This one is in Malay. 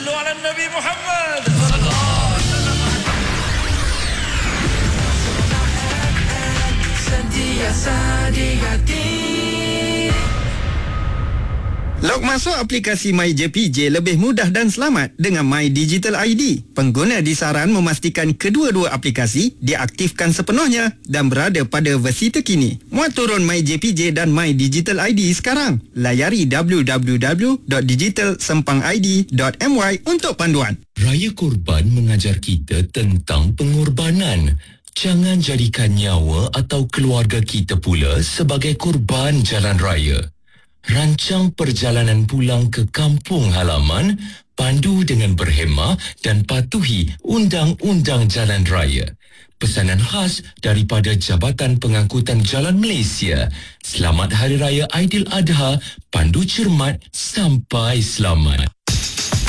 صلوا على النبي محمد. Log masuk aplikasi MyJPJ lebih mudah dan selamat dengan My Digital ID. Pengguna disaran memastikan kedua-dua aplikasi diaktifkan sepenuhnya dan berada pada versi terkini. Muat turun MyJPJ dan My Digital ID sekarang. Layari www.digitalsempangid.my untuk panduan. Raya Korban mengajar kita tentang pengorbanan. Jangan jadikan nyawa atau keluarga kita pula sebagai korban jalan raya. Rancang perjalanan pulang ke kampung halaman, pandu dengan berhemah dan patuhi undang-undang jalan raya. Pesanan khas daripada Jabatan Pengangkutan Jalan Malaysia. Selamat Hari Raya Aidiladha, pandu cermat sampai selamat.